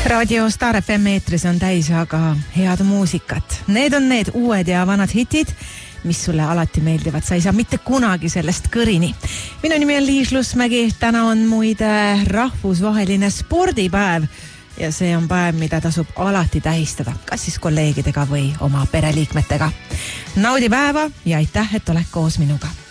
Radio Star FM eetris on täis aga head muusikat. Need on need uued ja vanad hitid, mis sulle alati meeldivad. Sa ei saa mitte kunagi sellest kõrini. Minu nimi on Liis Lusmägi. Täna on muide rahvusvaheline spordipäev ja see on päev, mida tasub alati tähistada, kas siis kolleegidega või oma pereliikmetega. Naudi päeva ja aitäh, et oled koos minuga.